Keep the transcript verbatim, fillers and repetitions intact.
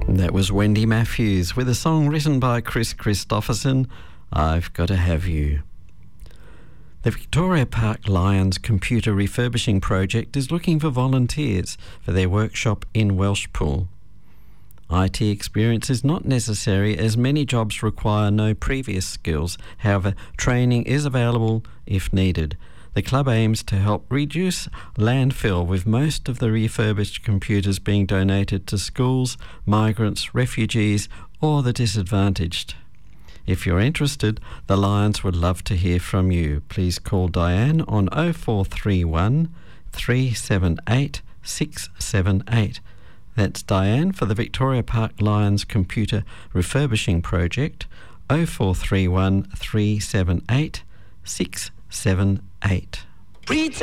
That was Wendy Matthews with a song written by Chris Christopherson, I've Got to Have You. The Victoria Park Lions Computer Refurbishing Project is looking for volunteers for their workshop in Welshpool. I T experience is not necessary as many jobs require no previous skills. However, training is available if needed. The club aims to help reduce landfill, with most of the refurbished computers being donated to schools, migrants, refugees or the disadvantaged. If you're interested, the Lions would love to hear from you. Please call Diane on oh four three one, three seven eight, six seven eight. That's Diane for the Victoria Park Lions Computer Refurbishing Project, oh four three one, three seven eight, six seven eight.